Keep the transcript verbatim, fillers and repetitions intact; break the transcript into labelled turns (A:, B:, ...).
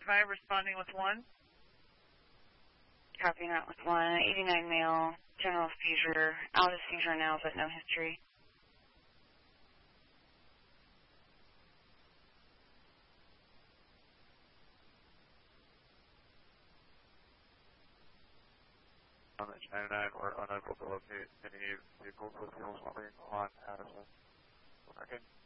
A: five responding with one.
B: Copy that with one. eighty-nine male, general seizure, out of seizure now, but no history.
C: On the ninety-nine, we're unable to locate any vehicles with fuel swapping on Addison. Okay.